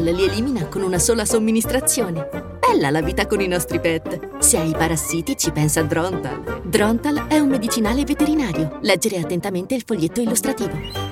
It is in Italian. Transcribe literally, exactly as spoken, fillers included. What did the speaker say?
li elimina con una sola somministrazione. Bella la vita con i nostri pet. Se hai parassiti ci pensa Drontal. Drontal è un medicinale veterinario. Leggere attentamente il foglietto illustrativo.